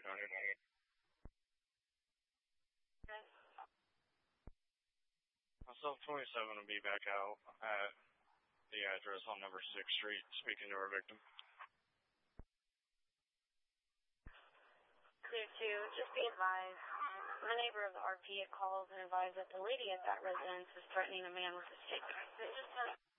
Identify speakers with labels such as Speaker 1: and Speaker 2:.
Speaker 1: County.
Speaker 2: Okay.
Speaker 1: Myself 27 will be back out at the address on number 6th Street speaking to our victim.
Speaker 2: Clear 2, just be advised. The neighbor of the RP had called and advised that the lady at that residence was threatening a man with a stick. Just